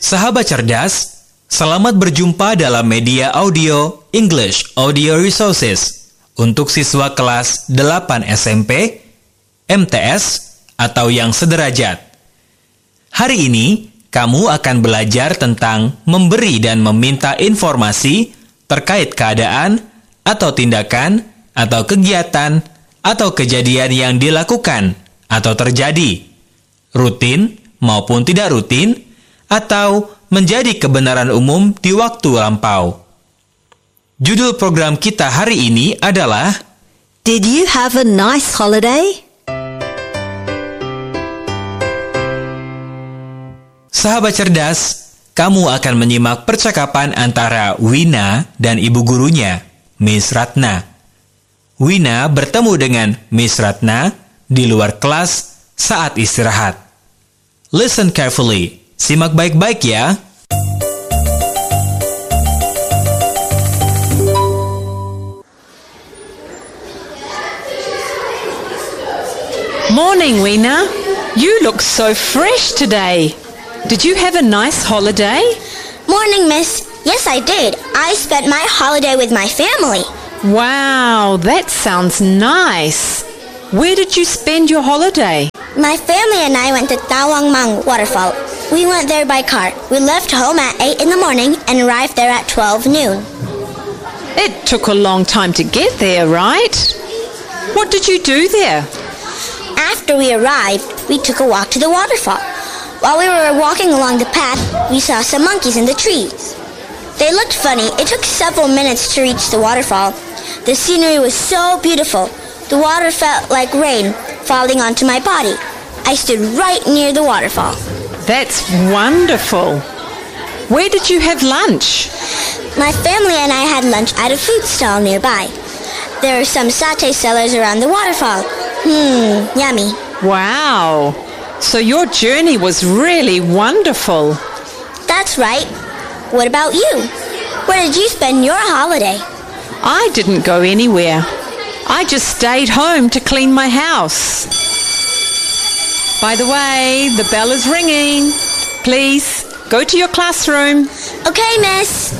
Sahabat cerdas, selamat berjumpa dalam media audio English Audio Resources untuk siswa kelas 8 SMP, MTS, atau yang sederajat. Hari ini, kamu akan belajar tentang memberi dan meminta informasi terkait keadaan atau tindakan atau kegiatan atau kejadian yang dilakukan atau terjadi, rutin maupun tidak rutin, atau menjadi kebenaran umum di waktu lampau. Judul program kita hari ini adalah Did you have a nice holiday? Sahabat cerdas, kamu akan menyimak percakapan antara Wina dan ibu gurunya, Miss Ratna. Wina bertemu dengan Miss Ratna di luar kelas saat istirahat. Listen carefully. Simak baik-baik ya. Morning, Weena. You look so fresh today. Did you have a nice holiday? Morning, miss. Yes, I did. I spent my holiday with my family. Wow, that sounds nice. Where did you spend your holiday? My family and I went to Tawang Mang waterfall. We went there by car. We left home at 8 in the morning and arrived there at 12 noon. It took a long time to get there, right? What did you do there? After we arrived, we took a walk to the waterfall. While we were walking along the path, we saw some monkeys in the trees. They looked funny. It took several minutes to reach the waterfall. The scenery was so beautiful. The water felt like rain falling onto my body. I stood right near the waterfall. That's wonderful. Where did you have lunch? My family and I had lunch at a food stall nearby. There are some satay sellers around the waterfall. Yummy. Wow. So your journey was really wonderful. That's right. What about you? Where did you spend your holiday? I didn't go anywhere. I just stayed home to clean my house. By the way, the bell is ringing. Please, go to your classroom. Okay, miss.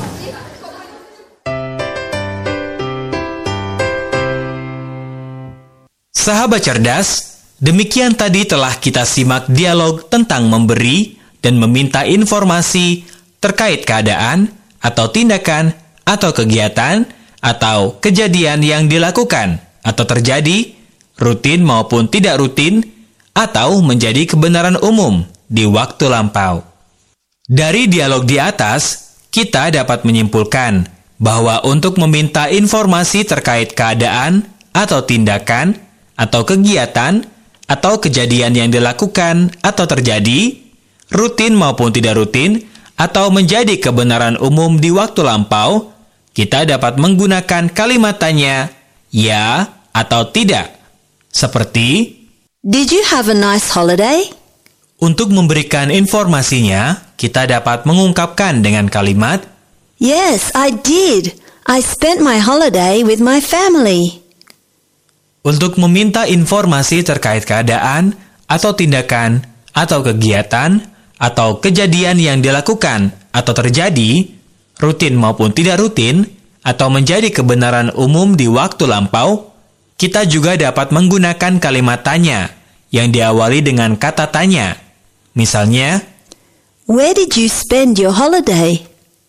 Sahabat cerdas, demikian tadi telah kita simak dialog tentang memberi dan meminta informasi terkait keadaan atau tindakan atau kegiatan atau kejadian yang dilakukan atau terjadi, rutin maupun tidak rutin, atau menjadi kebenaran umum di waktu lampau. Dari dialog di atas, kita dapat menyimpulkan bahwa untuk meminta informasi terkait keadaan atau tindakan atau kegiatan atau kejadian yang dilakukan atau terjadi, rutin maupun tidak rutin, atau menjadi kebenaran umum di waktu lampau, kita dapat menggunakan kalimat tanya ya atau tidak. Seperti, Did you have a nice holiday? untuk memberikan informasinya, kita dapat mengungkapkan dengan kalimat, Yes, I did. I spent my holiday with my family. untuk meminta informasi terkait keadaan atau tindakan atau kegiatan atau kejadian yang dilakukan atau terjadi, rutin maupun tidak rutin, atau menjadi kebenaran umum di waktu lampau, kita juga dapat menggunakan kalimat tanya yang diawali dengan kata tanya. Misalnya, Where did you spend your holiday?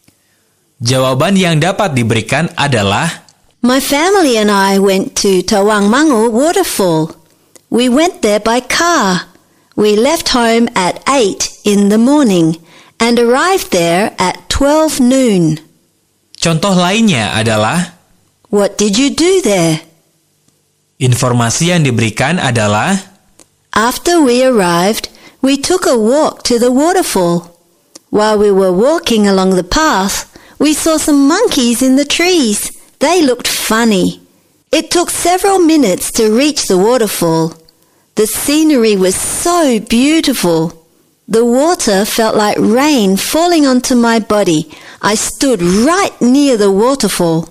jawaban yang dapat diberikan adalah, My family and I went to Tawang Mangu waterfall. We went there by car. We left home at 8 in the morning and arrived there at 12 noon. contoh lainnya adalah, What did you do there? informasi yang diberikan adalah, After we arrived, we took a walk to the waterfall. While we were walking along the path, we saw some monkeys in the trees. They looked funny. It took several minutes to reach the waterfall. The scenery was so beautiful. The water felt like rain falling onto my body. I stood right near the waterfall.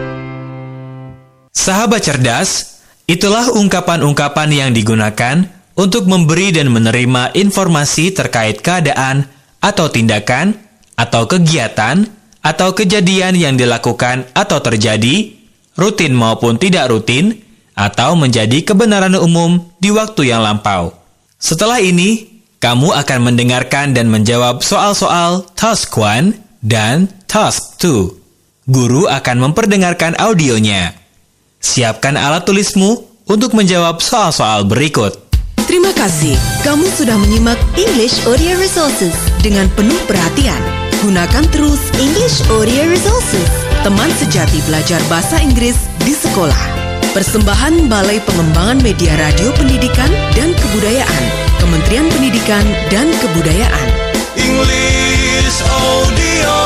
Sahabat cerdas, itulah ungkapan-ungkapan yang digunakan untuk memberi dan menerima informasi terkait keadaan atau tindakan atau kegiatan atau kejadian yang dilakukan atau terjadi, rutin maupun tidak rutin, atau menjadi kebenaran umum di waktu yang lampau. Setelah ini, kamu akan mendengarkan dan menjawab soal-soal Task 1 dan Task 2. Guru akan memperdengarkan audionya. Siapkan alat tulismu untuk menjawab soal-soal berikut. Terima kasih. Kamu sudah menyimak English Audio Resources. dengan penuh perhatian. Gunakan terus English Audio Resources. teman sejati belajar bahasa Inggris di sekolah. Persembahan Balai Pengembangan Media Radio Pendidikan dan Kebudayaan, Kementerian Pendidikan dan Kebudayaan. English Audio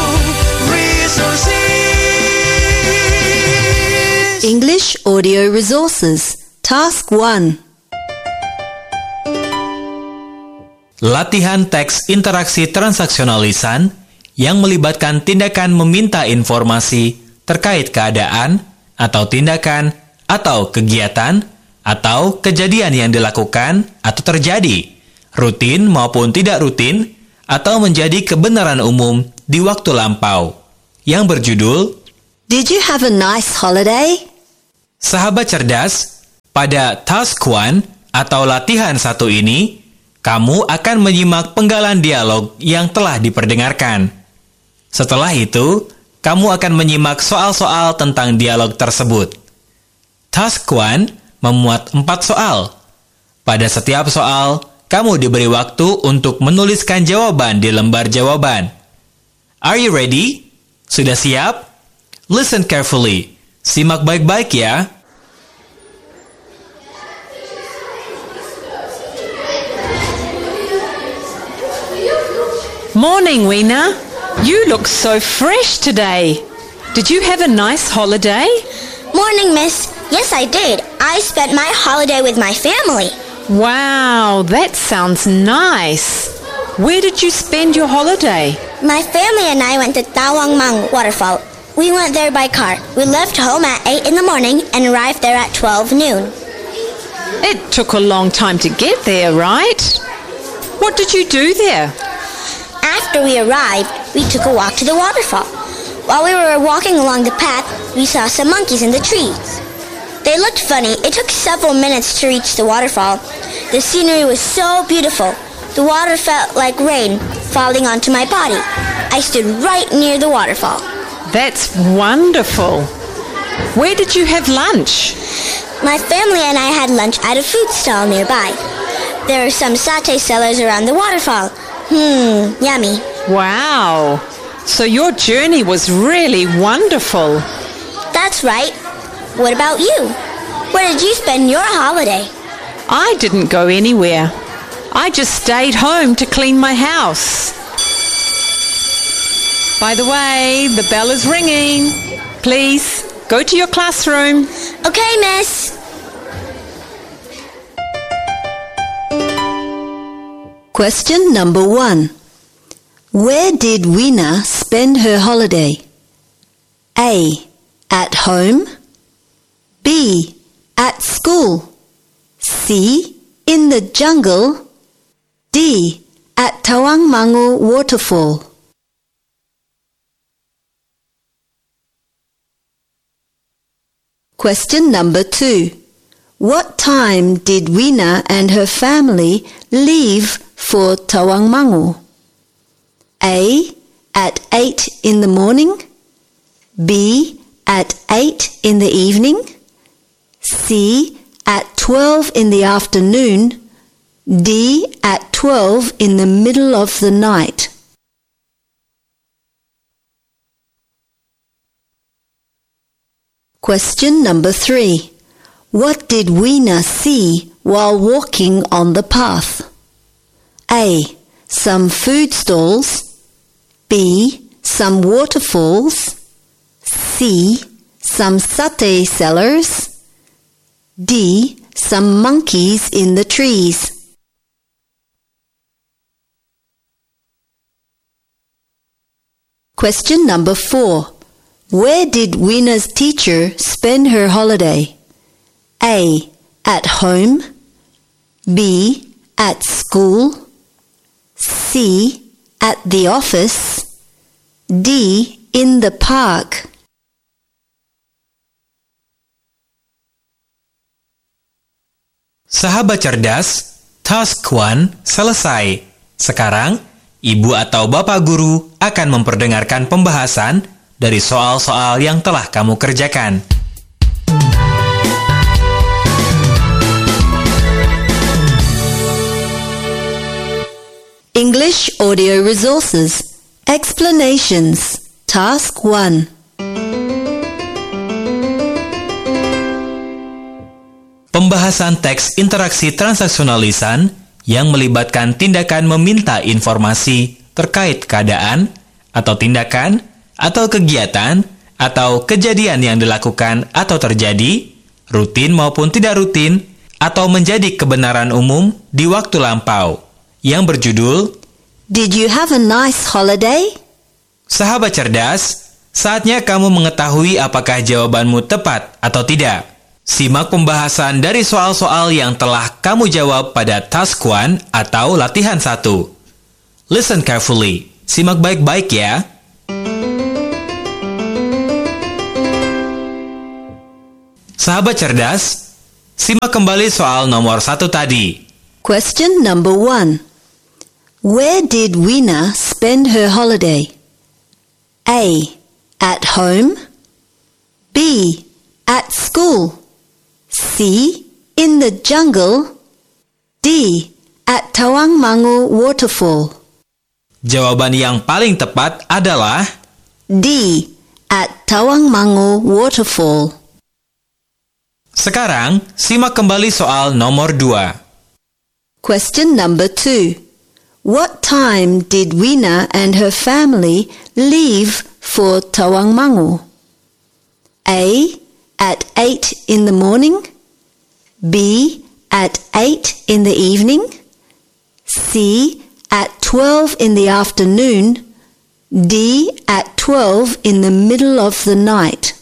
Resources. English Audio Resources. Task 1. Latihan teks interaksi transaksional lisan yang melibatkan tindakan meminta informasi terkait keadaan atau tindakan atau kegiatan atau kejadian yang dilakukan atau terjadi, rutin maupun tidak rutin, atau menjadi kebenaran umum di waktu lampau, yang berjudul Did you have a nice holiday? Sahabat cerdas, pada Task 1 atau latihan 1 ini, kamu akan menyimak penggalan dialog yang telah diperdengarkan. Setelah itu, kamu akan menyimak soal-soal tentang dialog tersebut. Task 1 memuat 4 soal. Pada setiap soal, kamu diberi waktu untuk menuliskan jawaban di lembar jawaban. Are you ready? Sudah siap? Listen carefully. Simak baik-baik ya. Morning, Weena. You look so fresh today. Did you have a nice holiday? Morning, miss. Yes, I did. I spent my holiday with my family. Wow, that sounds nice. Where did you spend your holiday? My family and I went to Tawangmang waterfall. We went there by car. We left home at 8 in the morning and arrived there at 12 noon. It took a long time to get there, right? What did you do there? After we arrived, we took a walk to the waterfall. While we were walking along the path, we saw some monkeys in the trees. They looked funny. It took several minutes to reach the waterfall. The scenery was so beautiful. The water felt like rain falling onto my body. I stood right near the waterfall. That's wonderful. Where did you have lunch? My family and I had lunch at a food stall nearby. There are some satay sellers around the waterfall. Yummy. Wow. So your journey was really wonderful. That's right. What about you? Where did you spend your holiday? I didn't go anywhere. I just stayed home to clean my house. By the way, the bell is ringing. Please, go to your classroom. Okay, miss. Question number 1. Where did Weena spend her holiday? A. At home. B. At school. C. In the jungle. D. At Tawangmangu waterfall. Question number 2. What time did Weena and her family leave for Tawangmangu? A. At 8 in the morning. B. At 8 in the evening. C. At 12 in the afternoon. D. At 12 in the middle of the night. Question number 3. What did Weena see while walking on the path? A. Some food stalls. B. Some waterfalls. C. Some satay sellers. D. Some monkeys in the trees. Question number 4. Where did Weena's teacher spend her holiday? A. At home. B. At school, C. At the office, D. In the park. Sahabat cerdas, task 1 selesai. Sekarang, ibu atau bapak guru akan memperdengarkan pembahasan dari soal-soal yang telah kamu kerjakan. English Audio Resources. Explanations. Task 1. Pembahasan teks interaksi transaksional lisan yang melibatkan tindakan meminta informasi terkait keadaan atau tindakan atau kegiatan atau kejadian yang dilakukan atau terjadi, rutin maupun tidak rutin, atau menjadi kebenaran umum di waktu lampau, yang berjudul Did you have a nice holiday? Sahabat cerdas, saatnya kamu mengetahui apakah jawabanmu tepat atau tidak. Simak pembahasan dari soal-soal yang telah kamu jawab pada task 1 atau latihan 1. Listen carefully. Simak baik-baik ya. Sahabat cerdas, simak kembali soal nomor 1 tadi. Question number 1. Where did Weena spend her holiday? A. At home, B. At school, C. In the jungle, D. At Tawangmangu Waterfall. Jawaban yang paling tepat adalah D. At Tawangmangu Waterfall. Sekarang, simak kembali soal nomor 2. Question number 2. What time did Weena and her family leave for Tawangmangu? A. At 8 in the morning, B. At 8 in the evening, C. At 12 in the afternoon, D. At 12 in the middle of the night.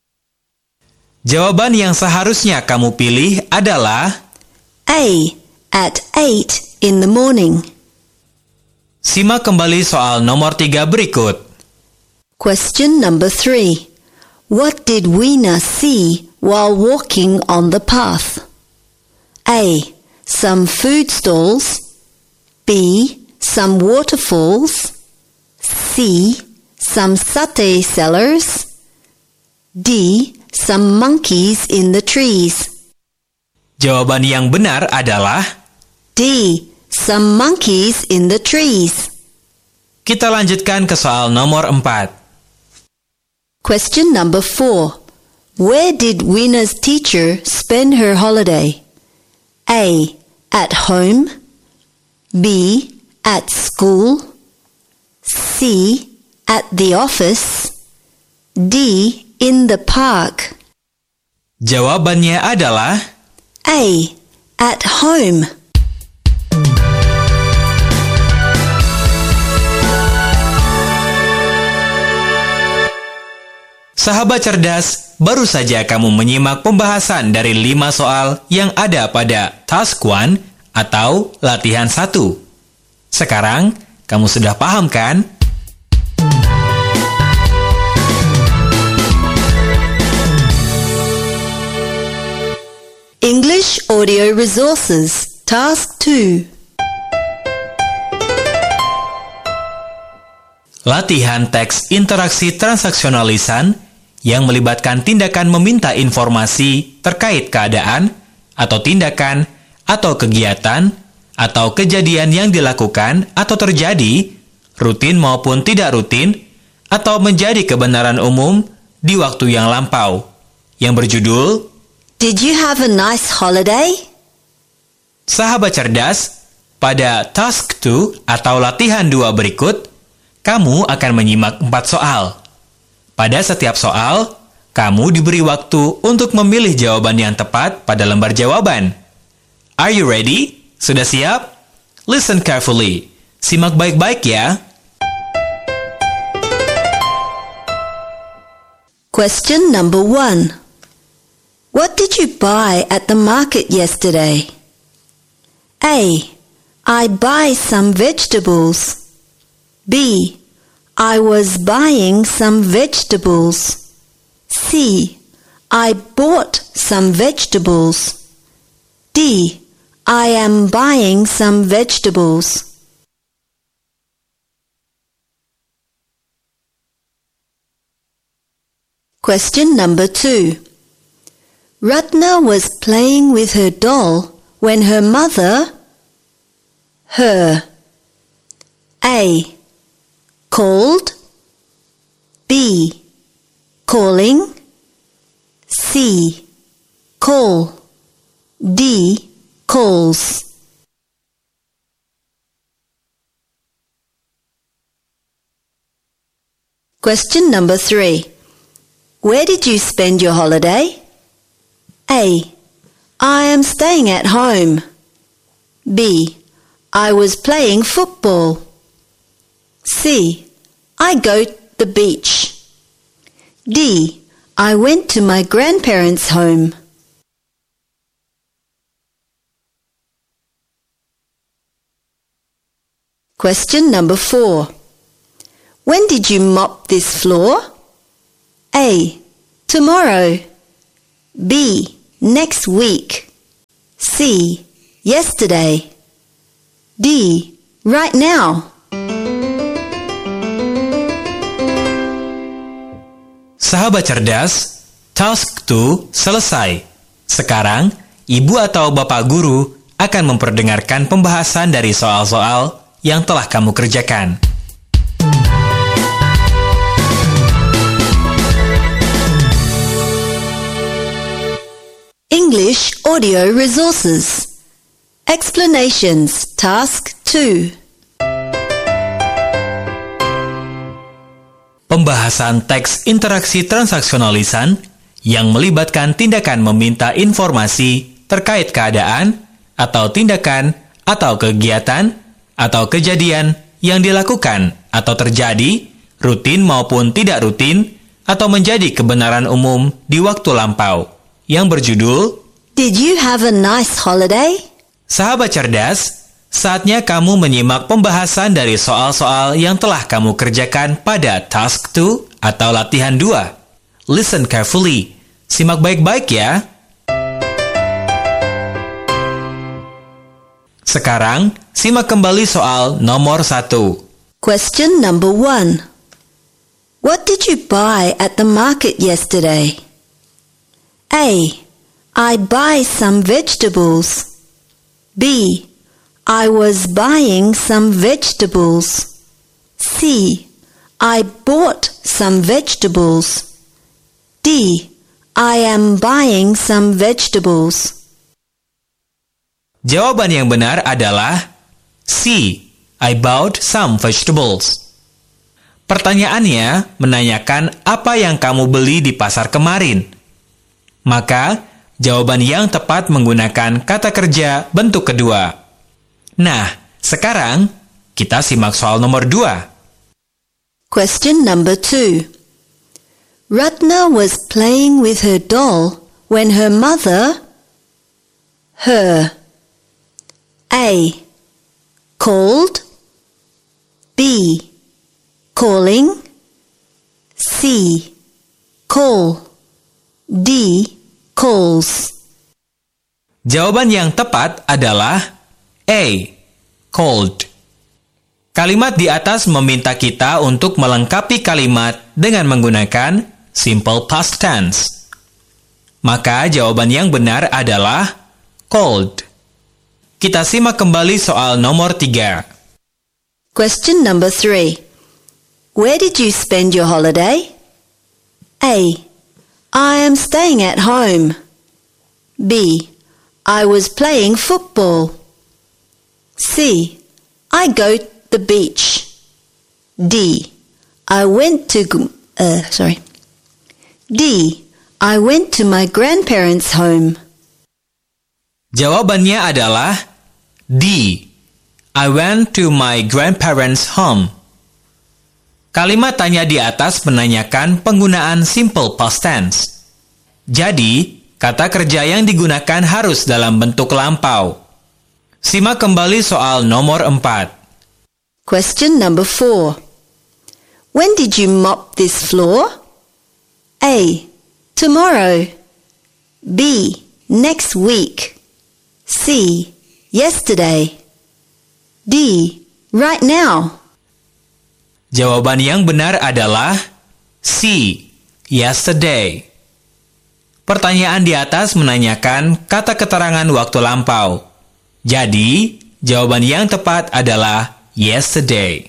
Jawaban yang seharusnya kamu pilih adalah A. At 8 in the morning. Simak kembali soal nomor 3 berikut. Question number 3. What did Weena see while walking on the path? A. Some food stalls, B. Some waterfalls, C. Some satay sellers, D. Some monkeys in the trees. Jawaban yang benar adalah D. Some monkeys in the trees. Kita lanjutkan ke soal nomor 4. Question number 4. Where did Weena's teacher spend her holiday? A. At home, B. At school, C. At the office, D. In the park. Jawabannya adalah A. At home. Sahabat cerdas, baru saja kamu menyimak pembahasan dari 5 soal yang ada pada task 1 atau latihan 1. Sekarang, kamu sudah paham kan? English Audio Resources, Task 2. Latihan teks interaksi transaksional lisan yang melibatkan tindakan meminta informasi terkait keadaan atau tindakan atau kegiatan atau kejadian yang dilakukan atau terjadi, rutin maupun tidak rutin, atau menjadi kebenaran umum di waktu yang lampau, yang berjudul Did you have a nice holiday? Sahabat cerdas, pada task 2 atau latihan 2 berikut, kamu akan menyimak 4 soal. Pada setiap soal, kamu diberi waktu untuk memilih jawaban yang tepat pada lembar jawaban. Are you ready? Sudah siap? Listen carefully. Simak baik-baik ya. Question number 1. What did you buy at the market yesterday? A. I buy some vegetables. B. I was buying some vegetables. C. I bought some vegetables. D. I am buying some vegetables. Question number 2. Ratna was playing with her doll when her mother, her, A. called, B. calling, C. call, D. calls. Question number 3. Where did you spend your holiday? A. I am staying at home. B. I was playing football. C. I go to the beach. D. I went to my grandparents' home. Question number 4. When did you mop this floor? A. Tomorrow. B. Next week. C. Yesterday. D. Right now. Sahabat cerdas, task 2 selesai. Sekarang, ibu atau bapak guru akan memperdengarkan pembahasan dari soal-soal yang telah kamu kerjakan. English Audio Resources. Explanations, Task 2. Pembahasan teks interaksi transaksional lisan yang melibatkan tindakan meminta informasi terkait keadaan atau tindakan atau kegiatan atau kejadian yang dilakukan atau terjadi, rutin maupun tidak rutin, atau menjadi kebenaran umum di waktu lampau, yang berjudul Did you have a nice holiday? Sahabat cerdas, saatnya kamu menyimak pembahasan dari soal-soal yang telah kamu kerjakan pada Task 2 atau Latihan 2. Listen carefully. Simak baik-baik ya. Sekarang, simak kembali soal nomor 1. Question number 1. What did you buy at the market yesterday? A. I buy some vegetables. B. I was buying some vegetables. C. I bought some vegetables. D. I am buying some vegetables. Jawaban yang benar adalah C. I bought some vegetables. Pertanyaannya menanyakan apa yang kamu beli di pasar kemarin. Maka, jawaban yang tepat menggunakan kata kerja bentuk kedua. Nah, sekarang kita simak soal nomor 2. Question number 2. Ratna was playing with her doll when her mother, her, A. called, B. calling, C. call, D. calls. Jawaban yang tepat adalah A. Called. Kalimat di atas meminta kita untuk melengkapi kalimat dengan menggunakan simple past tense. Maka jawaban yang benar adalah called. Kita simak kembali soal nomor 3. Question number 3. Where did you spend your holiday? A. I am staying at home. B. I was playing football. C. I go to the beach. D. I went to my grandparents' home. Jawabannya adalah D. I went to my grandparents' home. Kalimat tanya di atas menanyakan penggunaan simple past tense. Jadi, kata kerja yang digunakan harus dalam bentuk lampau. Simak kembali soal nomor 4. Question number 4. When did you mop this floor? A. Tomorrow. B. Next week. C. Yesterday. D. Right now. Jawaban yang benar adalah C. Yesterday. Pertanyaan di atas menanyakan kata keterangan waktu lampau. Jadi, jawaban yang tepat adalah yesterday.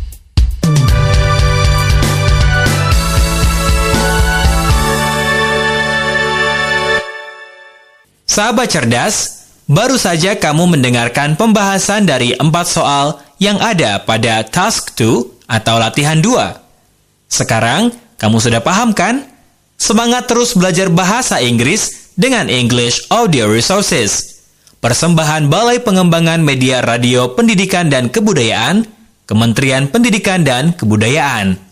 Sahabat cerdas, baru saja kamu mendengarkan pembahasan dari 4 soal yang ada pada Task 2 atau latihan 2. Sekarang, kamu sudah paham kan? Semangat terus belajar bahasa Inggris dengan English Audio Resources. Persembahan Balai Pengembangan Media Radio Pendidikan dan Kebudayaan, Kementerian Pendidikan dan Kebudayaan.